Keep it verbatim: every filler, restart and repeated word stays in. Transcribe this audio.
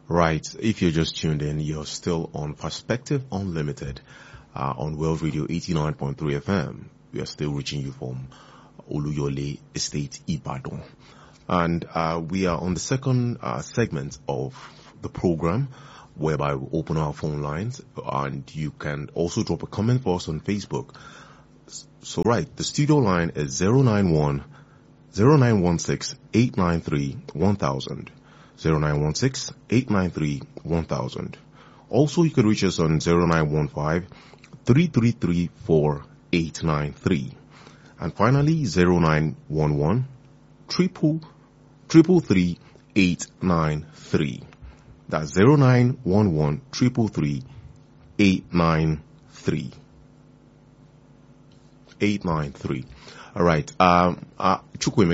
Right. If you're just tuned in, you're still on Perspective Unlimited uh, on World Radio eighty-nine point three F M. We are still reaching you from Oluyole Estate, Ibadan. And uh, we are on the second uh, segment of the program, whereby we open our phone lines, and you can also drop a comment for us on Facebook. So, right, the studio line is zero nine one, zero nine one six, eight nine three, one thousand. zero nine one six, eight nine three, one thousand. Also, you can reach us on zero nine one five, three three three, four eight nine three. And finally, zero nine one one, triple, triple three, eight nine three. That's zero nine one one, triple three, eight nine three. eight nine three. All right. Um, uh, Chukwuemeka